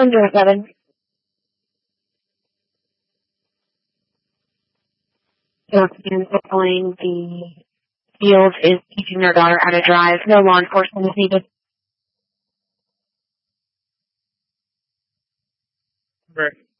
107. So circling the field is teaching their daughter how to drive. No law enforcement is needed. Right.